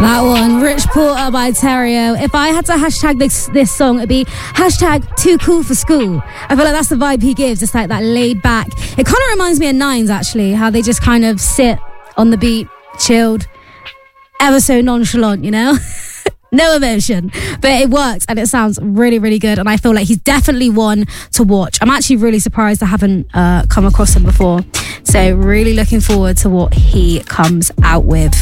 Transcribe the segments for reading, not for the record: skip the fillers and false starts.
That one, Rich Porter by Terrio. If I had to hashtag this song, it'd be hashtag too cool for school. I feel like that's the vibe he gives. It's like that laid back. It kind of reminds me of Nines, actually, how they just kind of sit on the beat, chilled, ever so nonchalant, you know? No emotion, but it works and it sounds really, really good. And I feel like he's definitely one to watch. I'm actually really surprised I haven't come across him before. So really looking forward to what he comes out with.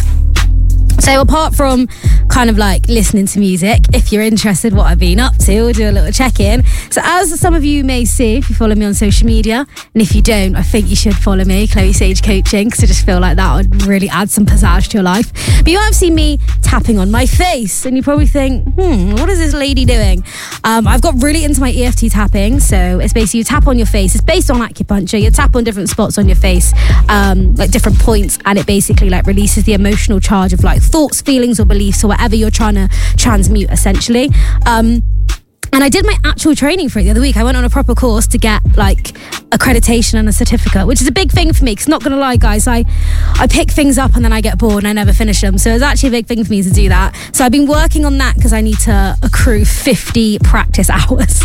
So apart from kind of like listening to music, if you're interested what I've been up to, we'll do a little check-in. So as some of you may see, if you follow me on social media, and if you don't, I think you should follow me, Chloe Sage Coaching, because I just feel like that would really add some pizzazz to your life. But you might have seen me tapping on my face, and you probably think, what is this lady doing? I've got really into my EFT tapping. So it's basically you tap on your face. It's based on acupuncture. You tap on different spots on your face, like different points, and it basically like releases the emotional charge of like thoughts, feelings or beliefs or whatever you're trying to transmute essentially. And I did my actual training for it the other week. I went on a proper course to get like accreditation and a certificate, which is a big thing for me, because not gonna lie guys, I pick things up and then I get bored and I never finish them. So it's actually a big thing for me to do that. So I've been working on that because I need to accrue 50 practice hours.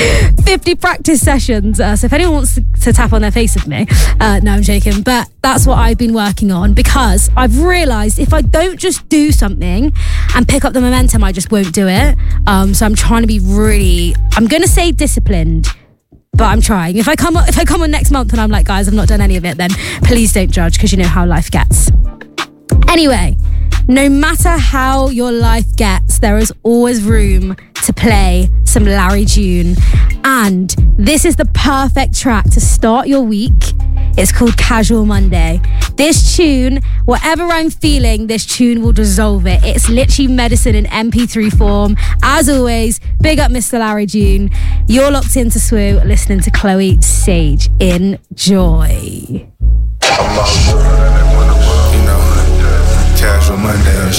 50 practice sessions. So if anyone wants to tap on their face with me, no, I'm joking. But that's what I've been working on, because I've realised if I don't just do something and pick up the momentum, I just won't do it. So I'm trying to be really, I'm going to say disciplined, but I'm trying. If I come on next month and I'm like, guys, I've not done any of it, then please don't judge, because you know how life gets. Anyway, no matter how your life gets, there is always room to play some Larry June. And this is the perfect track to start your week. It's called Casual Monday. This tune, whatever I'm feeling, this tune will dissolve it. It's literally medicine in MP3 form. As always, big up Mr. Larry June. You're locked into SWU, listening to Chloe Sage. Enjoy. Casual Monday.